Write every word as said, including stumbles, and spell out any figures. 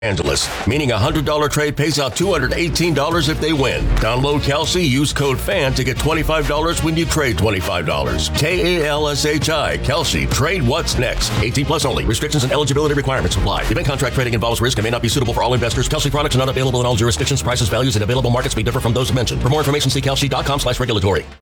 Angeles, meaning a one hundred dollars trade pays out two hundred eighteen dollars if they win. Download Kelsey, use code FAN to get twenty-five dollars when you trade twenty-five dollars. K A L S H I, Kelsey. Trade what's next. eighteen plus only. Restrictions and eligibility requirements apply. Event contract trading involves risk and may not be suitable for all investors. Kelsey products are not available in all jurisdictions. Prices, values, and available markets may differ from those mentioned. For more information, see kelsey dot com slash regulatory.